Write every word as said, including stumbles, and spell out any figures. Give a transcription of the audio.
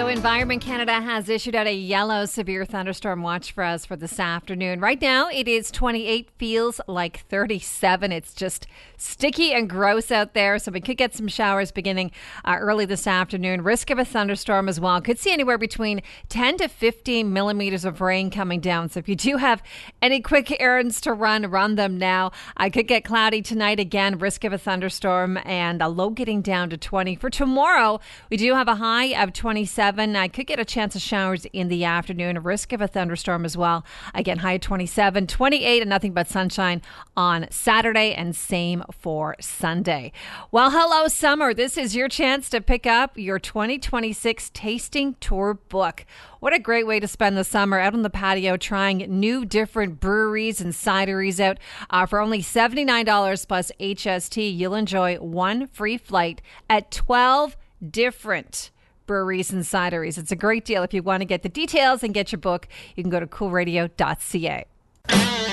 So Environment Canada has issued out a yellow severe thunderstorm watch for us for this afternoon. Right now it is twenty-eight, feels like thirty-seven. It's just sticky and gross out there, so we could get some showers beginning uh, early this afternoon. Risk of a thunderstorm as well. Could see anywhere between ten to fifteen millimeters of rain coming down. So if you do have any quick errands to run, run them now. I could get cloudy tonight again, risk of a thunderstorm, and a low getting down to twenty. For tomorrow, we do have a high of twenty-seven. I could get a chance of showers in the afternoon, a risk of a thunderstorm as well. Again, high of twenty-seven, twenty-eight, and nothing but sunshine on Saturday, and same for Sunday. Well, hello, summer. This is your chance to pick up your twenty twenty-six tasting tour book. What a great way to spend the summer out on the patio trying new different breweries and cideries out. Uh, for only seventy-nine dollars plus H S T, you'll enjoy one free flight at twelve different breweries and cideries. It's a great deal. If you want to get the details and get your book, you can go to cool radio dot c a.